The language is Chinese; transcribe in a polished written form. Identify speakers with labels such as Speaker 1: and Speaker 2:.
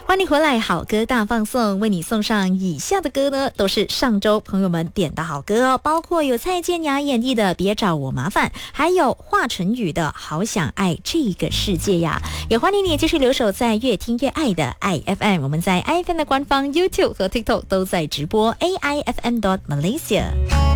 Speaker 1: 欢迎回来，好歌大放送，为你送上以下的歌呢，都是上周朋友们点的好歌哦，包括有蔡健雅演绎的《别找我麻烦》，还有华晨宇的《好想爱这个世界》呀。也欢迎你继续留守在越听越爱的爱 FM， 我们在 iFM 的官方 YouTube 和 TikTok 都在直播 AIFM.Malaysia。